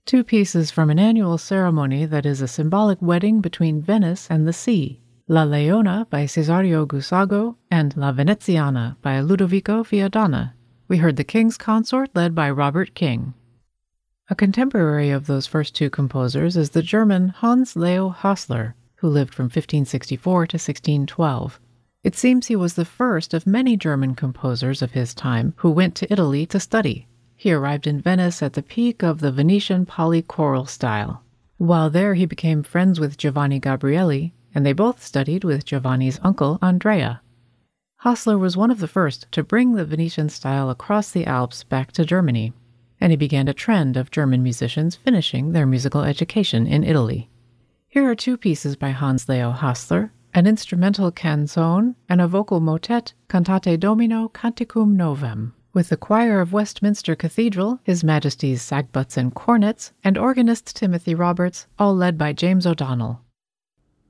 Two pieces from an annual ceremony that is a symbolic wedding between Venice and the sea, La Leona by Cesario Gusago and La Veneziana by Ludovico Fiordana. We heard the King's Consort led by Robert King. A contemporary of those first two composers is the German Hans Leo Hassler, who lived from 1564 to 1612. It seems he was the first of many German composers of his time who went to Italy to study. He arrived in Venice at the peak of the Venetian polychoral style. While there, he became friends with Giovanni Gabrieli, and they both studied with Giovanni's uncle, Andrea. Hassler was one of the first to bring the Venetian style across the Alps back to Germany, and he began a trend of German musicians finishing their musical education in Italy. Here are two pieces by Hans Leo Hassler, an instrumental canzone and a vocal motet, Cantate Domino Canticum Novem, with the choir of Westminster Cathedral, His Majesty's sagbutts and cornets, and organist Timothy Roberts, all led by James O'Donnell.